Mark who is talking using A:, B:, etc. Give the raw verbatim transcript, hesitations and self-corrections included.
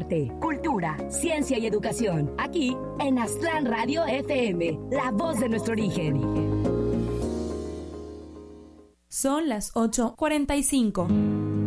A: arte, cultura, ciencia y educación. Aquí en Aztlán Radio F M, la voz de nuestro origen.
B: Son las ocho cuarenta y cinco.